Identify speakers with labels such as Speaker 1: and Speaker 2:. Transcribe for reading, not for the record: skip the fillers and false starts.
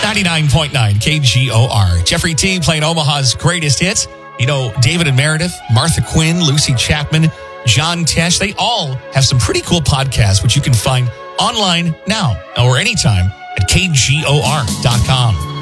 Speaker 1: 99.9 KGOR. Jeffrey T playing Omaha's greatest hits. You know, David and Meredith, Martha Quinn, Lucy Chapman, John Tesh, they all have some pretty cool podcasts, which you can find online now or anytime at KGOR.com.